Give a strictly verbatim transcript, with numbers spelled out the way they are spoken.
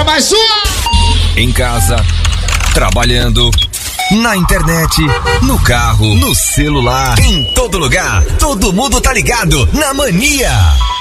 Bora mais uma! Em casa, trabalhando, na internet, no carro, no celular, em todo lugar, todo mundo tá ligado na Mania.